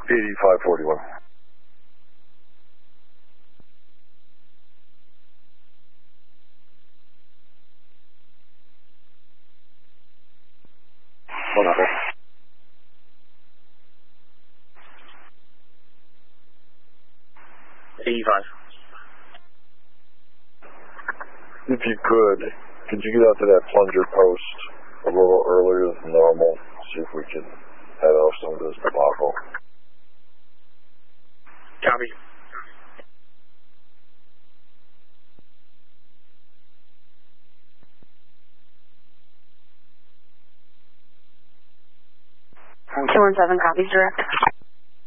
8541. Whatever. 85. If you could you get out to that plunger post a little earlier than normal? See if we can head off some of this debacle. Copy. Two 17 copies direct.